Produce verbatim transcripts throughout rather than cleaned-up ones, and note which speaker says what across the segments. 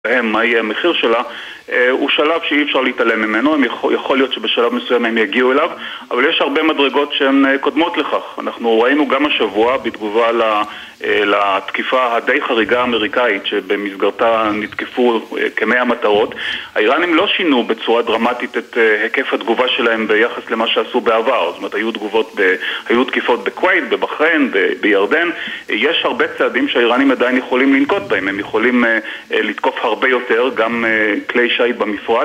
Speaker 1: מה יהיה המחיר שלה, הוא שלב שאי אפשר להתעלם ממנו. יכול, יכול להיות שבשלב מסוים הם יגיעו אליו, אבל יש הרבה מדרגות שהן קודמות לכך. אנחנו ראינו גם השבוע בתגובה לתקיפה הדי חריגה האמריקאית שבמסגרתה נתקפו כמאה מטרות. האיראנים לא שינו בצורה דרמטית את היקף התגובה שלהם ביחס למה שעשו בעבר. זאת אומרת, היו תגובות ב, היו תקיפות בכווית, בבחריין, ב, בירדן. יש הרבה צעדים שהאיראנים עדיין יכולים לנקוט בהם. הם יכולים לתקוף הרבה יותר, גם כלי שיט במפרץ,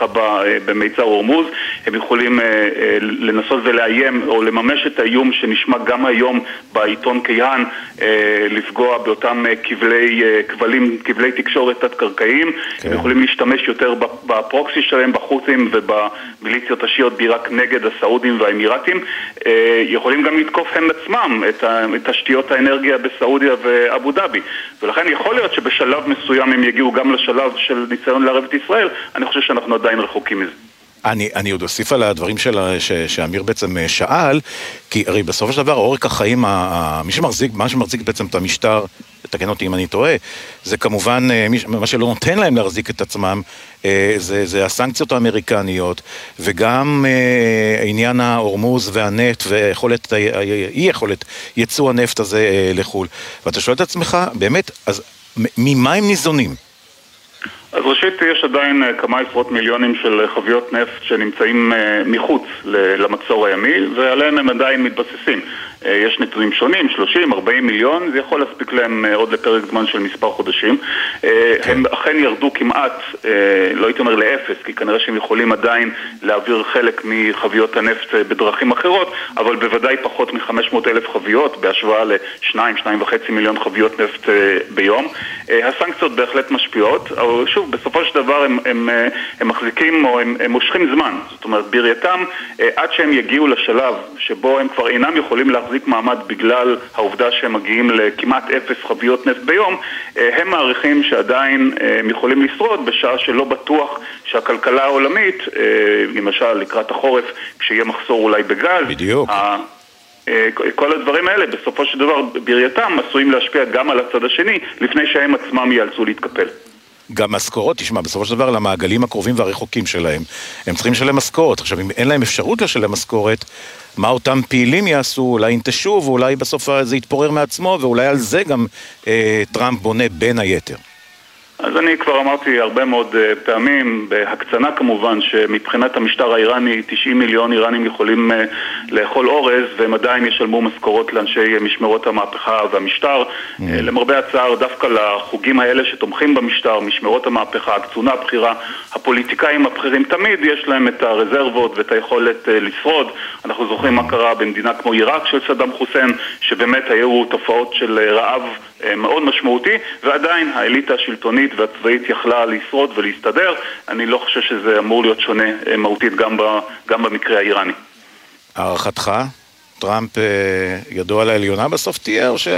Speaker 1: במיצר הורמוז. הם יכולים לנסות ולאיים או לממש את האיום שנשמע גם היום בעיתון כיהן, לפגוע באותם כבלי, כבלים, כבלי תקשורת תת-קרקעיים. כן. הם יכולים להשתמש יותר בפרוקסי שלהם, בחות'ים ובמיליציות השיעיות בעיראק נגד הסעודים והאמירתים. יכולים גם לתקוף הם עצמם את תשתיות האנרגיה בסעודיה ואבו דאבי. ולכן יכול להיות שבשלב מסוים הם יגיעו גם לשלב של ניסיון לערב את ישראל. אני חושב שאנחנו עדיין רחוקים מזה.
Speaker 2: אני, אני עוד אוסיף על הדברים שלה, ש, שאמיר בעצם שאל, כי הרי בסופו של דבר, אורך החיים, מי שמחזיק, מה שמחזיק בעצם את המשטר, תקן אותי אם אני טועה, זה כמובן, מה שלא נותן להם להחזיק את עצמם, זה, זה הסנקציות האמריקניות, וגם עניין ההורמוז והנפט, ויכולת, אי יכולת ייצוא הנפט הזה לחול. ואתה שואל את עצמך, באמת, אז ממה הם ניזונים?
Speaker 1: אז ראשית, יש עדיין כמה עשרות מיליונים של חביות נפט שנמצאים מחוץ למצור הימי, ועליהם הם עדיין מתבססים. יש נתונים שונים, שלושים, ארבעים מיליון, זה יכול להספיק להם עוד לפרק זמן של מספר חודשים. הם אכן ירדו כמעט, לא הייתי אומר לאפס, כי כנראה שהם יכולים עדיין להעביר חלק מחביות הנפט בדרכים אחרות, אבל בוודאי פחות מ-חמש מאות אלף חביות, בהשוואה ל-שתיים, שתיים וחצי מיליון חביות נפט ביום. הסנקציות בהחלט משפיעות, אבל שוב, בסופו של דבר הם, הם, הם מחזיקים או הם, הם מושכים זמן. זאת אומרת, ברייתם, עד שהם יגיעו לשלב שבו הם כבר אינם יכולים להחזיק מעמד בגלל העובדה שהם מגיעים לכמעט אפס חביות נפט ביום, הם מעריכים שעדיין הם יכולים לשרוד בשעה שלא בטוח שהכלכלה העולמית, למשל לקראת החורף, כשיהיה מחסור אולי בגז,
Speaker 2: בדיוק.
Speaker 1: כל הדברים האלה בסופו של דבר ברייתם עשויים להשפיע גם על הצד השני לפני שהם עצמם ייאלצו להתקפל.
Speaker 2: גם משכורות, תשמע, בסופו של דבר למעגלים הקרובים והרחוקים שלהם, הם צריכים לשלם משכורת. עכשיו, אם אין להם אפשרות לשלם משכורת, מה אותם פעילים יעשו? אולי ינטשו, ואולי בסוף זה יתפורר מעצמו, ואולי על זה גם אה, טראמפ בונה בין היתר.
Speaker 1: אז אני כבר אמרתי הרבה מאוד פעמים, בהקצנה כמובן, שמבחינת המשטר האיראני, תשעים מיליון איראנים יכולים לאכול אורז, והם עדיין ישלמו משכורות לאנשי משמרות המהפכה והמשטר. Mm. למרבה הצער, דווקא לחוגים האלה שתומכים במשטר, משמרות המהפכה, הקצונה הבחירה, הפוליטיקאים הבכירים, תמיד יש להם את הרזרבות ואת היכולת לשרוד. אנחנו זוכרים מה קרה במדינה כמו עיראק של סדאם חוסיין, שבאמת היו תופעות של רעב מאוד משמעותי, ועדיין האליטה השלטונית והצבאית יכלה לשרוד ולהסתדר. אני לא חושב שזה אמור להיות שונה מהותית גם, ב, גם במקרה האיראני.
Speaker 2: הערכתך, טראמפ ידוע על העליונה בסוף תהיה, או ש...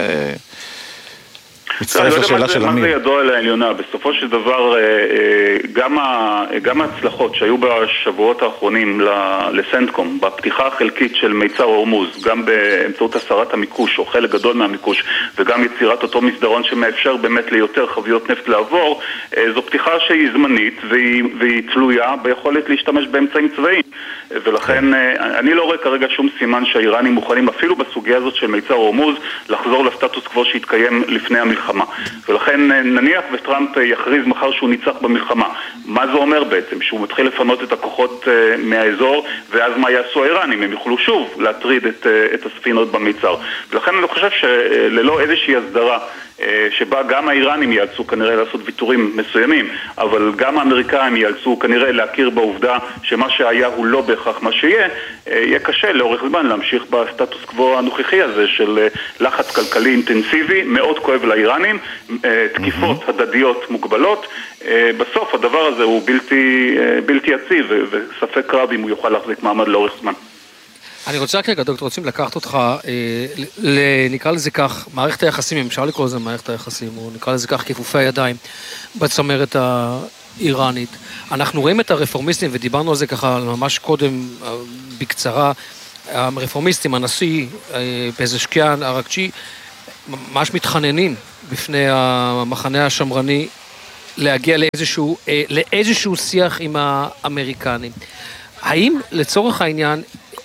Speaker 2: מצטרף לשאלה של אמיר?
Speaker 1: מה זה ידוע על העליונה? בסופו של דבר, גם, ה, גם ההצלחות שהיו בשבועות האחרונים לסנטקום, בפתיחה החלקית של מיצר הורמוז, גם באמצעות הסרת המיקוש, או חלק גדול מהמיקוש, וגם יצירת אותו מסדרון שמאפשר באמת ליותר חביות נפט לעבור, זו פתיחה שהיא זמנית, והיא, והיא תלויה ביכולת להשתמש באמצעים צבאיים. ולכן אני לא רואה כרגע שום סימן שהאיראנים מוכנים, אפילו בסוגיה הזאת של מיצר הורמוז, לחזור לסטטוס קוו שהתקיים לפני המלחמה. ולכן נניח וטראמפ יכריז מחר שהוא ניצח במלחמה. מה זה אומר בעצם? שהוא מתחיל לפנות את הכוחות מהאזור, ואז מה יעשו האיראנים? הם יוכלו שוב להטריד את, את הספינות במיצר. ולכן אני חושב שללא איזושהי הסדרה, שבה גם האיראנים יאלצו כנראה לעשות ויתורים מסוימים, אבל גם האמריקאים יאלצו כנראה להכיר בעובדה שמה שהיה הוא לא בהכרח מה שיהיה, יהיה קשה לאורך זמן להמשיך בסטטוס קוו הנוכחי הזה של לחץ כלכלי אינטנסיבי, מאוד כואב לאיראנים, תקיפות הדדיות מוגבלות. בסוף הדבר הזה הוא בלתי, בלתי יציב, וספק רב אם הוא יוכל להחזיק מעמד לאורך זמן.
Speaker 3: אני רוצה רק רגע, דוקטור, רוצים לקחת אותך, נקרא לזה כך, מערכת היחסים, אם אפשר לקרוא לזה מערכת היחסים, או נקרא לזה כך, כיפופי הידיים, בצמרת האיראנית. אנחנו רואים את הרפורמיסטים, ודיברנו על זה ככה ממש קודם, בקצרה, הרפורמיסטים, הנשיא, פזשקיאן, ארקצ'י, ממש מתחננים בפני המחנה השמרני, להגיע לאיזשהו, לאיזשהו שיח עם האמריקנים. האם לצורך העניין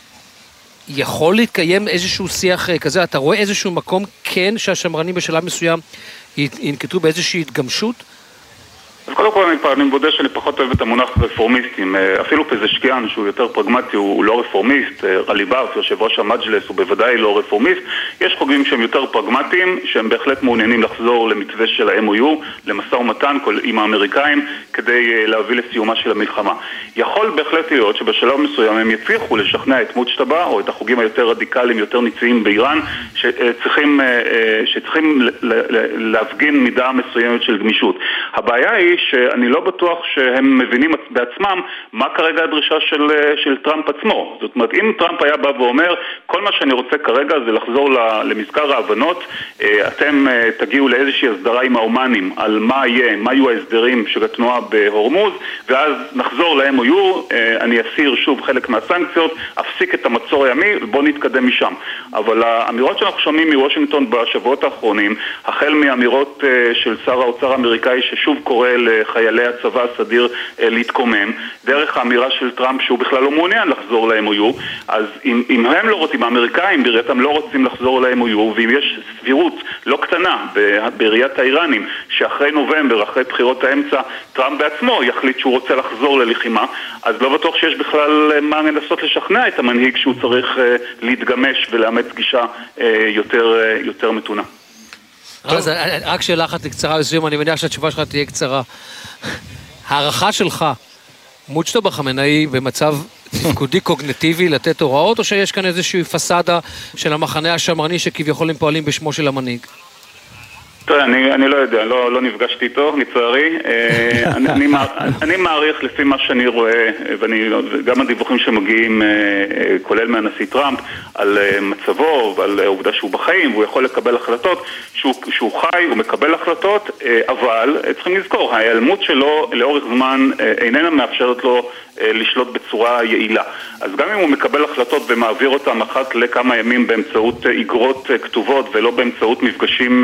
Speaker 3: יכול להתקיים איזשהו שיח כזה? אתה רואה איזשהו מקום כן שהשמרנים בשלב מסוים ינקטו באיזושהי התגמשות?
Speaker 1: אז קודם כל אני, אני מודה שאני פחות אוהב את המונח רפורמיסטים. אפילו פזשקיאן שהוא יותר פרגמטי הוא לא רפורמיסט, רליברס, יושב ראש המג'לס, הוא בוודאי לא רפורמיסט. יש חוגים שהם יותר פרגמטיים, שהם בהחלט מעוניינים לחזור למתווה של ה-אם או יו, למשא ומתן עם האמריקאים, כדי להביא לסיומה של המלחמה. יכול בהחלט להיות שבשלב מסוים הם יצליחו לשכנע את מוצ'טבה, או את החוגים היותר רדיקליים, יותר ניציים באיראן, שצריכים, שצריכים להפגין מידה מסוימת של גמישות. הבעיה היא שאני לא בטוח שהם מבינים בעצמם מה כרגע הדרישה של, של טראמפ עצמו. זאת אומרת, אם טראמפ היה בא ואומר, כל מה שאני רוצה כרגע זה לחזור למזכר ההבנות, אתם תגיעו לאיזושהי הסדרה עם האומנים על מה יהיה, מה יהיו ההסדרים של התנועה בהורמוז, ואז נחזור ל-אם או יו, אני אסיר שוב חלק מהסנקציות, אפסיק את המצור הימי ובוא נתקדם משם. אבל האמירות שאנחנו שומעים מוושינגטון בשבועות האחרונים, החל מאמירות של שר האוצר האמריקאי ששוב קורא לחיילי הצבא הסדיר להתקומם, דרך האמירה של טראמפ שהוא בכלל לא מעוניין לחזור ל-אם או יו, אז אם, אם הם לא רוצים, האמריקאים בראייתם לא רוצים לחזור ל-אם או יו, ואם יש סבירות לא קטנה בראיית האיראנים, שאחרי נובמבר, אחרי בחירות האמצע, טראמפ בעצמו יחליט שהוא רוצה לחזור ללחימה, אז לא בטוח שיש בכלל מה לנסות לשכנע את המנהיג שהוא צריך להתגמש ולאמץ גישה יותר, יותר מתונה.
Speaker 3: אז רק שאלה אחת לקצרה לסיום, אני מניח שהתשובה שלך תהיה קצרה. הערכה שלך, מוצ'טבה חמינאי במצב תפקודי קוגניטיבי לתת הוראות, או שיש כאן איזושהי פסאדה של המחנה השמרני שכביכול הם פועלים בשמו של המנהיג?
Speaker 1: תראה, אני, אני לא יודע, לא, לא נפגשתי איתו, לצערי. אני, אני, אני מעריך לפי מה שאני רואה, ואני, גם הדיווחים שמגיעים, כולל מהנשיא טראמפ, על מצבו ועל העובדה שהוא בחיים, והוא יכול לקבל החלטות, שהוא, שהוא חי, הוא מקבל החלטות, אבל צריכים לזכור, ההיעלמות שלו לאורך זמן איננה מאפשרת לו לשלוט בצורה יעילה. אז גם אם הוא מקבל החלטות ומעביר אותם אחת לכמה ימים באמצעות איגרות כתובות ולא באמצעות מפגשים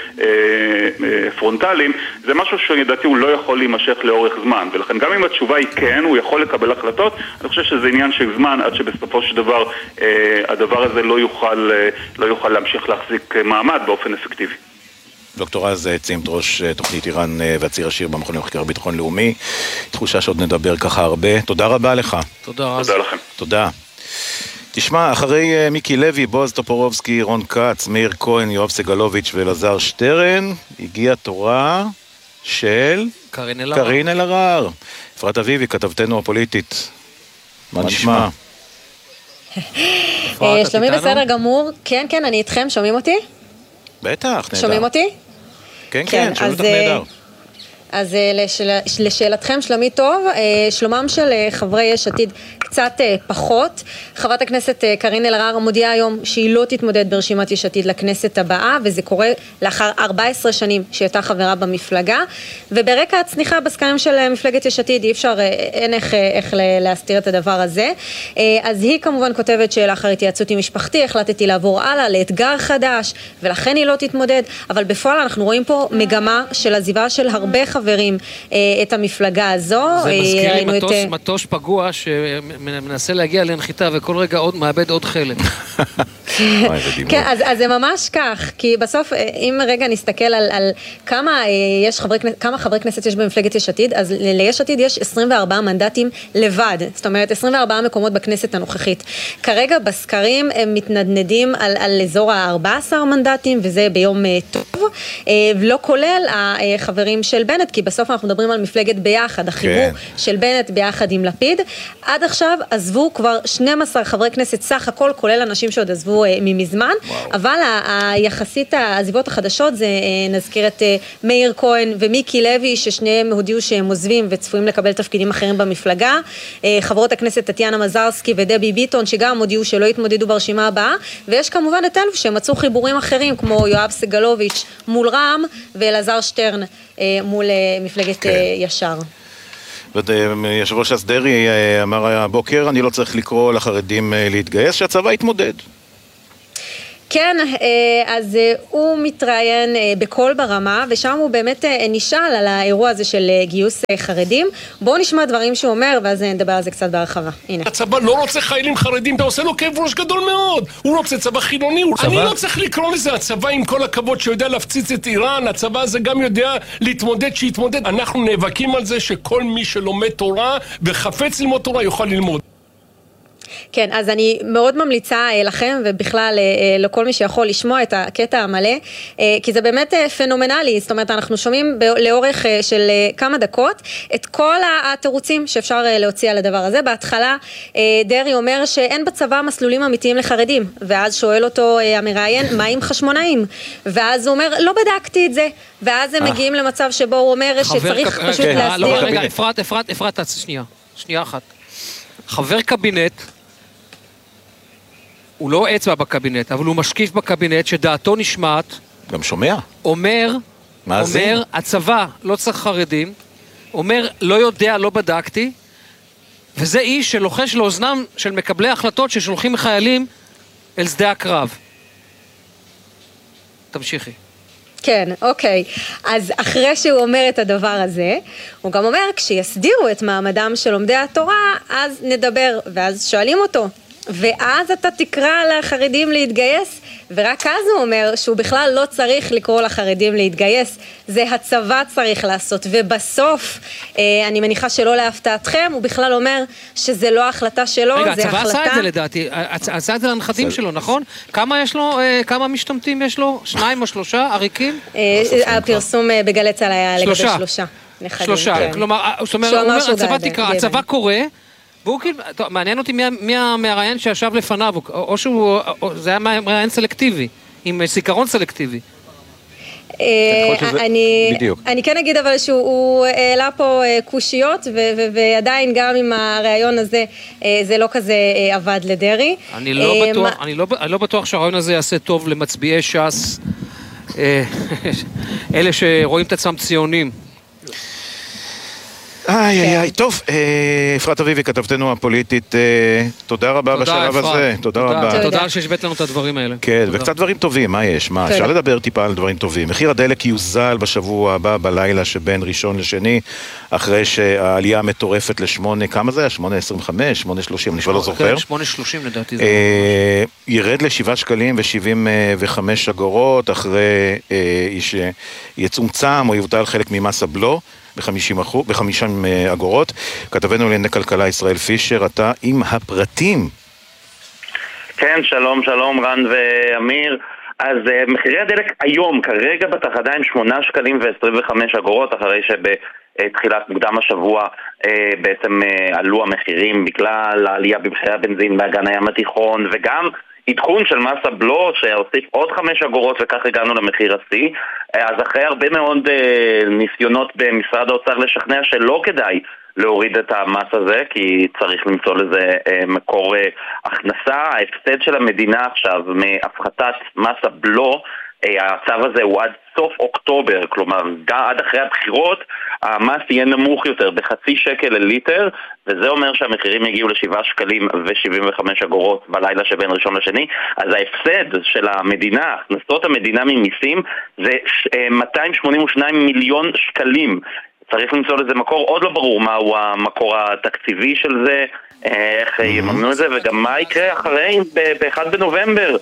Speaker 1: פרונטליים, זה משהו שלדעתי הוא לא יכול להימשך לאורך זמן, ולכן גם אם התשובה היא כן, הוא יכול לקבל החלטות, אני חושב שזה עניין של זמן עד שבסופו של דבר הדבר הזה לא יוכל, לא יוכל להמשיך להחזיק מעמד באופן אפקטיבי.
Speaker 2: דוקטור רז צימת, ראש תוכנית איראן והציר השיר במכון למחקר ביטחון לאומי. תחושה שעוד נדבר ככה הרבה. תודה רבה לך.
Speaker 3: תודה רז.
Speaker 1: תודה לכם.
Speaker 2: תודה. תשמע, אחרי מיקי לוי, בועז טופורובסקי, רון כץ, מאיר כהן, יואב סגלוביץ' ואלעזר שטרן, הגיעה תורה של
Speaker 3: קרין אלהרר.
Speaker 2: קרין אלהרר. אפרת אביבי, כתבתנו הפוליטית. מה נשמע?
Speaker 4: שלומי בסדר גמור. כן, כן, אני איתכם. שומעים אותי?
Speaker 2: בטח, נהדר.
Speaker 4: שומעים אותי?
Speaker 2: כן, כן, שומעים אותך נהדר.
Speaker 4: אז לשאלתכם, שלומי טוב, שלומם של חברי יש עתיד קצת פחות. חברת הכנסת קרין אלהרר מודיעה היום שהיא לא תתמודד ברשימת יש עתיד לכנסת הבאה, וזה קורה לאחר ארבע עשרה שנים שהייתה חברה במפלגה, וברקע הצניחה בסקרים של מפלגת יש עתיד, אי אפשר, אין איך, איך להסתיר את הדבר הזה. אז היא כמובן כותבת שלאחר התייעצות עם משפחתי, החלטתי לעבור הלאה לאתגר חדש, ולכן היא לא תתמודד, אבל בפועל אנחנו רואים פה מגמה של עזיבה של הרבה חברים את המפלגה הזו.
Speaker 3: זה מזכיר לי מטוס, את... מטוש פגוע שמנסה להגיע לנחיתה וכל רגע עוד מאבד עוד חלק.
Speaker 4: כן, אז, אז זה ממש כך, כי בסוף אם רגע נסתכל על, על כמה, יש חברי, כמה חברי כנסת יש במפלגת יש עתיד, אז ליש עתיד יש עשרים וארבעה מנדטים לבד, זאת אומרת עשרים וארבעה מקומות בכנסת הנוכחית. כרגע בסקרים הם מתנדנדים על, על אזור ה-ארבעה עשר מנדטים, וזה ביום טוב, ולא כולל החברים של בנט, כי בסוף אנחנו מדברים על מפלגת ביחד, החיבור כן. של בנט ביחד עם לפיד. עד עכשיו עזבו כבר שנים עשר חברי כנסת סך הכל, כולל אנשים שעוד עזבו ממזמן, וואו. אבל היחסית העזיבות החדשות זה נזכיר את מאיר כהן ומיקי לוי, ששניהם הודיעו שהם עוזבים וצפויים לקבל תפקידים אחרים במפלגה. חברות הכנסת טטיאנה מזרסקי ודבי ביטון, שגם הודיעו שלא יתמודדו ברשימה הבאה, ויש כמובן את אלו שמצאו חיבורים אחרים, כמו יואב סגלוביץ' מול רע"מ ואלעזר שטרן מול מפלגת כן. ישר.
Speaker 2: יושב ראש הסדרי אמר הבוקר, אני לא צריך לקרוא לחרדים להתגייס, שהצבא יתמודד.
Speaker 4: כן, אז הוא מתראיין בכל ברמה, ושם הוא באמת נשאל על האירוע הזה של גיוס חרדים. בואו נשמע דברים שהוא אומר, ואז נדבר על זה קצת בהרחבה. הנה.
Speaker 5: הצבא לא רוצה חיילים חרדים, אתה עושה לו כאב ראש גדול מאוד. הוא רוצה צבא חילוני. אני לא צריך לקרוא לזה הצבא עם כל הכבוד שיודע להפציץ את איראן, הצבא הזה גם יודע להתמודד שיתמודד. אנחנו נאבקים על זה שכל מי שלומד תורה וחפץ ללמוד תורה יוכל ללמוד.
Speaker 4: כן, אז אני מאוד ממליצה לכם ובכלל לכל מי שיכול לשמוע את הקטע המלא, כי זה באמת פנומנלי, זאת אומרת אנחנו שומעים לאורך של כמה דקות את כל התירוצים שאפשר להוציא על הדבר הזה. בהתחלה דרי אומר שאין בצבא מסלולים אמיתיים לחרדים, ואז שואל אותו המראיין, מה עם חשמונאים? ואז הוא אומר, לא בדקתי את זה, ואז הם מגיעים למצב שבו הוא אומר שצריך פשוט להסדיר.
Speaker 3: רגע, אפרת, אפרת, אפרת, שנייה, שנייה אחת. חבר קבינט, הוא לא אצבע בקבינט, אבל הוא משקיף בקבינט שדעתו נשמעת.
Speaker 2: גם שומע.
Speaker 3: אומר, אומר, הצבא לא צריך חרדים, אומר, לא יודע, לא בדקתי, וזה איש שלוחש לאוזנם של מקבלי החלטות ששולחים חיילים אל שדה הקרב. תמשיכי.
Speaker 4: כן, אוקיי. אז אחרי שהוא אומר את הדבר הזה, הוא גם אומר, כשיסדירו את מעמדם של לומדי התורה, אז נדבר, ואז שואלים אותו, ואז אתה תקרא לחרדים להתגייס, ורק אז הוא אומר שהוא בכלל לא צריך לקרוא לחרדים להתגייס, זה הצבא צריך לעשות, ובסוף, אני מניחה שלא להפתעתכם, הוא בכלל אומר שזה לא החלטה שלו,
Speaker 3: רגע,
Speaker 4: זה
Speaker 3: הצבא
Speaker 4: החלטה...
Speaker 3: עשה את זה לדעתי, עשה את זה לנכדים שלו, נכון? כמה יש לו, כמה משתמטים יש לו? שניים או שלושה? עריקים?
Speaker 4: הפרסום בגלי צה"ל היה לגבי שלושה.
Speaker 3: שלושה, כלומר, זאת אומרת, הצבא תקרא, הצבא קורא, והוא כאילו, מעניין אותי מי המראיין שישב לפניו, או שהוא, זה היה מראיין סלקטיבי, עם זיכרון סלקטיבי.
Speaker 4: אני כן אגיד אבל שהוא העלה פה קושיות, ועדיין גם עם הרעיון הזה, זה לא כזה עבד לדרי.
Speaker 3: אני לא בטוח שהרעיון הזה יעשה טוב למצביעי ש"ס, אלה שרואים את עצמם ציונים.
Speaker 2: איי, איי, איי, טוב, אפרת אביבי, כתבתנו הפוליטית, תודה רבה בשלב הזה, תודה רבה.
Speaker 3: תודה שהשבט לנו את הדברים האלה.
Speaker 2: כן, וקצת דברים טובים, מה יש? מה, אפשר לדבר טיפה על דברים טובים. מחיר הדלק יוזל בשבוע הבא, בלילה שבין ראשון לשני, אחרי שהעלייה מטורפת לשמונה, כמה זה היה? שמונה עשרים וחמש, שמונה שלושים, אני כבר לא זוכר.
Speaker 3: שמונה שלושים לדעתי.
Speaker 2: ירד לשבעה שקלים ושבעים וחמש אגורות, אחרי שיצומצם או יבוטל חלק ממס הבלו. ב-חמישים אגורות. כתבנו לענייני כלכלה ישראל פישר, אתה עם הפרטים.
Speaker 1: כן, שלום, שלום, רן ואמיר. אז uh, מחירי הדלק היום, כרגע בתחנה עם שמונה שקלים ועשרים וחמש אגורות, אחרי שבתחילת מוקדם השבוע uh, בעצם uh, עלו המחירים בגלל העלייה במחירי הבנזין באגן הים התיכון, וגם עדכון של מס הבלו שהוסיף עוד חמש אגורות, וכך הגענו למחיר השיא. אז אחרי הרבה מאוד uh, ניסיונות במשרד האוצר לשכנע שלא כדאי להוריד את המס הזה, כי צריך למצוא לזה uh, מקור uh, הכנסה, ההפסד של המדינה עכשיו מהפחתת מס הבלו, uh, הצו הזה הוא עד סוף אוקטובר, כלומר עד אחרי הבחירות המס יהיה נמוך יותר בחצי שקל לליטר, וזה אומר שהמחירים יגיעו לשבעה שקלים ושבעים וחמש אגורות בלילה שבין ראשון לשני. אז ההפסד של המדינה, הכנסות המדינה ממיסים, זה מאתיים שמונים ושניים מיליון שקלים. צריך למצוא לזה מקור, עוד לא ברור מהו המקור התקציבי של זה, איך יממנו את זה, וגם מה יקרה אחרי, ב-אחד בנובמבר.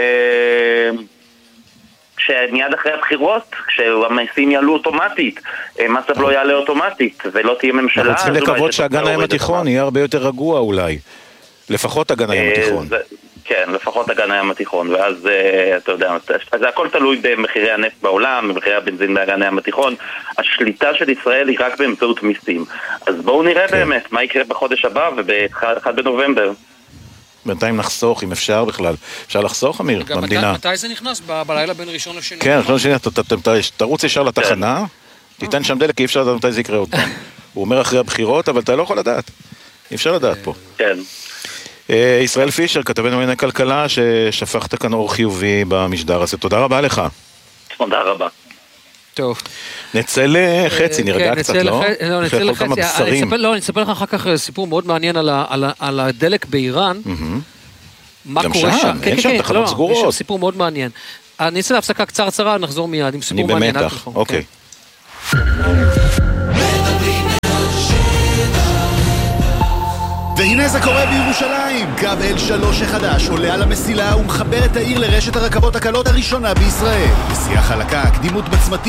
Speaker 1: שמיד אחרי הבחירות, כשהמסים יעלו אוטומטית, מס הבלו יעלה אוטומטית, ולא תהיה ממשלה.
Speaker 2: אנחנו צריכים לקוות שהגן הים התיכון יהיה הרבה יותר רגוע אולי. לפחות הגן הים התיכון.
Speaker 1: כן, לפחות הגן הים התיכון, ואז אתה יודע, אז הכל תלוי במחירי הנפט בעולם, במחירי הבנזין בהגן הים התיכון. השליטה של ישראל היא רק באמצעות מיסים. אז בואו נראה באמת מה יקרה בחודש הבא וב-אחד בנובמבר.
Speaker 2: בינתיים נחסוך, אם אפשר בכלל. אפשר לחסוך, אמיר, במדינה.
Speaker 3: מתי זה נכנס? בלילה בין ראשון לשני?
Speaker 2: כן, ראשון לשני, תרוץ ישר לתחנה, תיתן שם דלק, כי אי אפשר לדעת מתי זה יקרה עוד פעם. הוא אומר אחרי הבחירות, אבל אתה לא יכול לדעת. אי אפשר לדעת פה.
Speaker 1: כן.
Speaker 2: ישראל פישר, כתבנו לענייני כלכלה, ששפכת כאן אור חיובי במשדר הזה. תודה רבה לך.
Speaker 1: תודה רבה.
Speaker 3: טוב.
Speaker 2: נצא לחצי, נרגע קצת, לא?
Speaker 3: לא, נצא לחצי. לא, אני אספר לך אחר כך סיפור מאוד מעניין על הדלק באיראן. מה
Speaker 2: גם
Speaker 3: קורה
Speaker 2: שם,
Speaker 3: שם.
Speaker 2: אין שם תחנות סגורות.
Speaker 3: יש שם סיפור מאוד מעניין. אני אצא להפסקה קצרצרה, נחזור מיד עם סיפור מעניין.
Speaker 2: אני במתח, אוקיי.
Speaker 6: והנה זה קורה בירושלים, קו אל שלוש החדש עולה על המסילה ומחבר את העיר לרשת הרכבות הקלות הראשונה בישראל. נסיעה חלקה, קדימות בצמתים